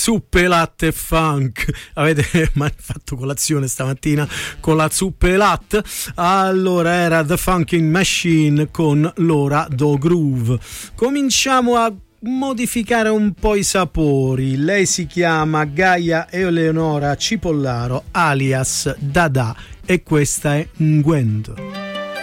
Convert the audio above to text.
zuppe, latte e funk. Avete mai fatto colazione stamattina con la zuppa e latte? Allora era The Funking Machine con l'ora do groove. Cominciamo a modificare un po' i sapori. Lei si chiama Gaia Eleonora Cipollaro alias Dada e questa è Ngwendo.